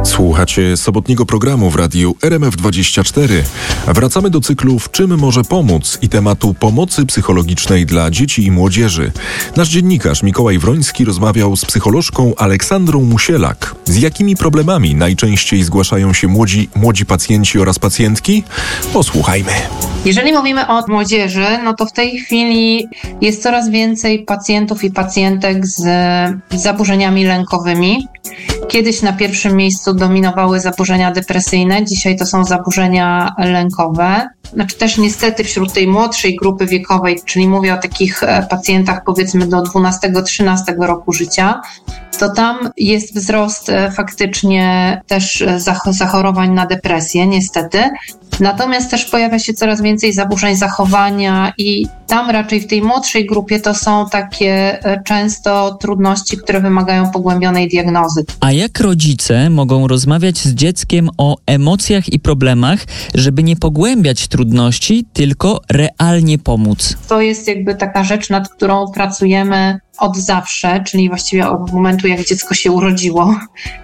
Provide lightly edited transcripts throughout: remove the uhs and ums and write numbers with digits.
Słuchacie sobotniego programu w radiu RMF24. Wracamy do cyklu W czym może pomóc i tematu pomocy psychologicznej dla dzieci i młodzieży. Nasz dziennikarz Mikołaj Wroński rozmawiał z psycholożką Aleksandrą Musielak. Z jakimi problemami najczęściej zgłaszają się młodzi pacjenci oraz pacjentki? Posłuchajmy. Jeżeli mówimy o młodzieży, no to w tej chwili jest coraz więcej pacjentów i pacjentek z zaburzeniami lękowymi. Kiedyś na pierwszym miejscu dominowały zaburzenia depresyjne, dzisiaj to są zaburzenia lękowe. Znaczy też niestety wśród tej młodszej grupy wiekowej, czyli mówię o takich pacjentach powiedzmy do 12-13 roku życia, to tam jest wzrost faktycznie też zachorowań na depresję, niestety. Natomiast też pojawia się coraz więcej zaburzeń zachowania i tam raczej w tej młodszej grupie to są takie często trudności, które wymagają pogłębionej diagnozy. A jak rodzice mogą rozmawiać z dzieckiem o emocjach i problemach, żeby nie pogłębiać trudności, tylko realnie pomóc? To jest jakby taka rzecz, nad którą pracujemy od zawsze, czyli właściwie od momentu, jak dziecko się urodziło,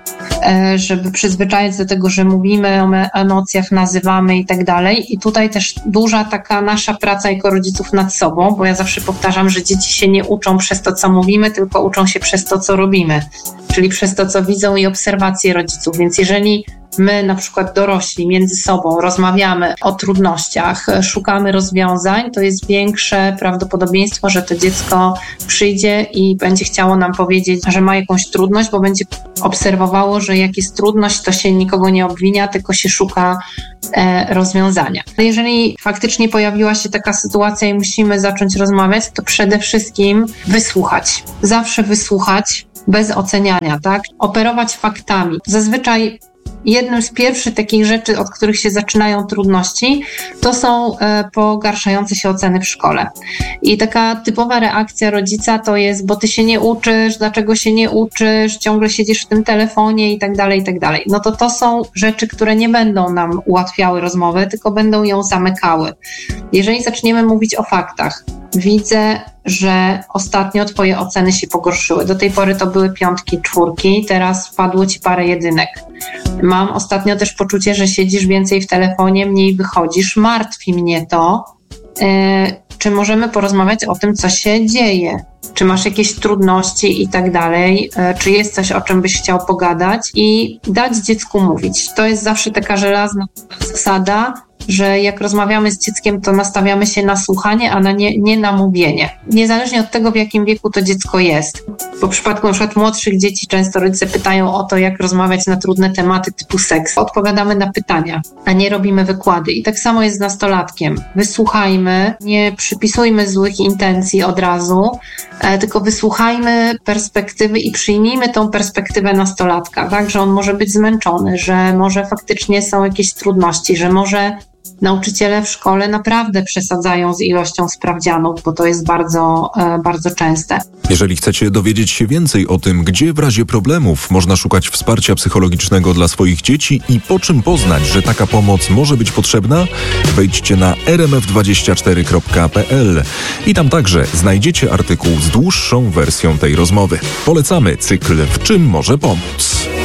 żeby przyzwyczaić do tego, że mówimy o emocjach, nazywamy i tak dalej. I tutaj też duża taka nasza praca jako rodziców nad sobą, bo ja zawsze powtarzam, że dzieci się nie uczą przez to, co mówimy, tylko uczą się przez to, co robimy, czyli przez to, co widzą i obserwacje rodziców. Więc jeżeli my na przykład dorośli między sobą rozmawiamy o trudnościach, szukamy rozwiązań, to jest większe prawdopodobieństwo, że to dziecko przyjdzie i będzie chciało nam powiedzieć, że ma jakąś trudność, bo będzie obserwowało, że jak jest trudność, to się nikogo nie obwinia, tylko się szuka rozwiązania. Jeżeli faktycznie pojawiła się taka sytuacja i musimy zacząć rozmawiać, to przede wszystkim wysłuchać. Zawsze wysłuchać bez oceniania, tak? Operować faktami. Zazwyczaj jednym z pierwszych takich rzeczy, od których się zaczynają trudności, to są pogarszające się oceny w szkole. I taka typowa reakcja rodzica to jest, bo ty się nie uczysz, dlaczego się nie uczysz, ciągle siedzisz w tym telefonie i tak dalej, i tak dalej. No to są rzeczy, które nie będą nam ułatwiały rozmowę, tylko będą ją zamykały. Jeżeli zaczniemy mówić o faktach, widzę, że ostatnio twoje oceny się pogorszyły. Do tej pory to były 5, 4, teraz wpadło ci parę jedynek. Mam ostatnio też poczucie, że siedzisz więcej w telefonie, mniej wychodzisz. Martwi mnie to. Czy możemy porozmawiać o tym, co się dzieje? Czy masz jakieś trudności i tak dalej? Czy jest coś, o czym byś chciał pogadać? I dać dziecku mówić. To jest zawsze taka żelazna zasada, że jak rozmawiamy z dzieckiem, to nastawiamy się na słuchanie, a nie na mówienie. Niezależnie od tego, w jakim wieku to dziecko jest. Bo w przypadku na przykład młodszych dzieci często rodzice pytają o to, jak rozmawiać na trudne tematy typu seks. Odpowiadamy na pytania, a nie robimy wykłady. I tak samo jest z nastolatkiem. Wysłuchajmy, nie przypisujmy złych intencji od razu, tylko wysłuchajmy perspektywy i przyjmijmy tą perspektywę nastolatka, tak? Że on może być zmęczony, że może faktycznie są jakieś trudności, że może nauczyciele w szkole naprawdę przesadzają z ilością sprawdzianów, bo to jest bardzo, bardzo częste. Jeżeli chcecie dowiedzieć się więcej o tym, gdzie w razie problemów można szukać wsparcia psychologicznego dla swoich dzieci i po czym poznać, że taka pomoc może być potrzebna, wejdźcie na rmf24.pl i tam także znajdziecie artykuł z dłuższą wersją tej rozmowy. Polecamy cykl W czym może pomóc.